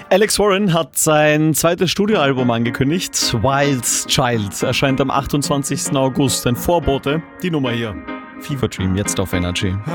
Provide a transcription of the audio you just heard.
Alex Warren hat sein zweites Studioalbum angekündigt. Wild Child erscheint am 28. August. Ein Vorbote, die Nummer hier. Fever Dream, jetzt auf Energy.